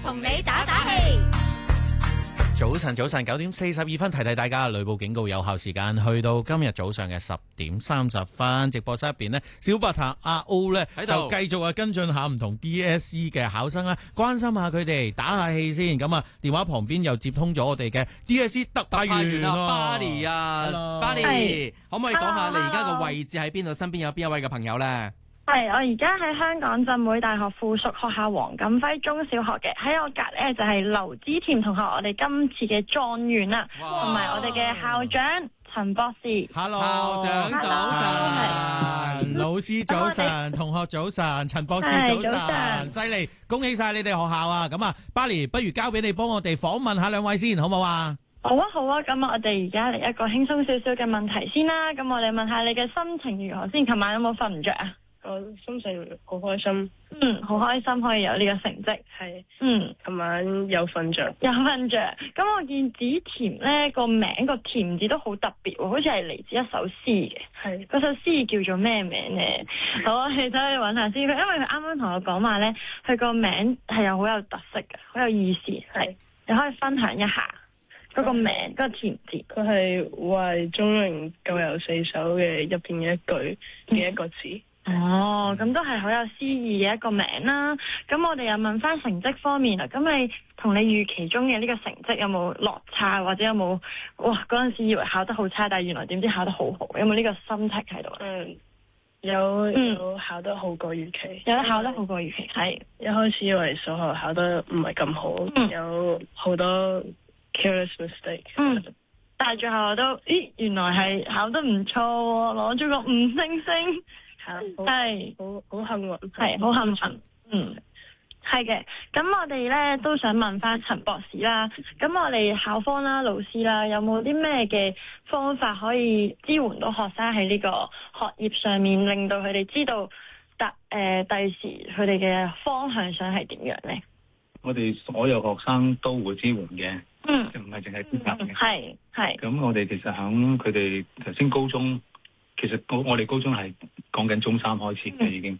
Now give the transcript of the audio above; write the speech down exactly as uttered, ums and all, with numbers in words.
同你打打氣。 早晨，早晨，九點四十二分，提提大家，雷暴警告有效時間去到今日早上嘅十點三十分。直播室入邊呢，小白塔阿 O 呢就繼續啊跟進下唔同 D S E 嘅考生啦，關心下佢哋，打下氣先。咁啊，電話旁邊又接通咗我哋嘅 D S E 特派員啊 Barney 啊 Barney 可唔可以講下你而家個位置喺邊度？身邊有邊一位嘅朋友呢？ 係，我而家喺香港浸會大學附屬學校黃錦輝中小學嘅，喺我隔籬就係劉之甜同學，我哋今次嘅狀元啦，同埋我哋嘅校長陳博士。 Hello， 校長早晨， 老師早晨，同學早晨，陳博士早晨，犀利，恭喜晒你哋學校啊！咁啊 Barney 不如交俾你幫我哋訪問下兩位先，好唔好啊？ 好啊，好啊，咁我哋而家嚟一個輕鬆少少嘅問題先啦。咁我哋問下你嘅心情如何先？琴晚有冇瞓唔着啊？ 我心情好開心， 嗯，好開心可以有呢個成績， 係， 嗯， 琴晚有瞓着， 有瞓着。咁我見子甜咧個名個甜字都好特別喎，好似係嚟自一首詩嘅， 係， 嗰首詩叫做咩名咧？好啊，你走去揾下先。佢因為佢啱啱同我講話咧，佢個名係有好有特色嘅，好有意思，係，你可以分享一下嗰個名嗰、嗰個甜字。 佢係為鍾靈九游四首嘅入邊嘅一句嘅一個字。嗯哦，咁都係好有詩意嘅一個名啦。咁我哋又問翻成績方面啦。咁你同你預期中嘅呢個成績有冇落差，或者有冇哇嗰陣時以為考得好差，但係原來點知考得好好？有冇呢個心情喺度？ 嗯，有有考得好過預期， 嗯、有得考得好過預期。係一開始以為數學考得唔係咁好，嗯、有好多 careless mistake。 嗯，但係最後我都咦，原來係考得唔錯喎，攞咗個五星星。係， 好好幸運， 係好幸運，嗯，係嘅。咁我哋咧都想問翻陳博士啦。咁我哋校方啦、老師啦，有冇啲咩嘅方法可以支援到學生喺呢個學業上面，令到佢哋知道特誒第時佢哋嘅方向想係點樣咧？ 我哋所有學生都會支援嘅， 嗯， 唔係淨係資格嘅， 係係。 咁我哋其實響佢哋頭先高中。其實我我哋高中係講緊中三開始嘅已經，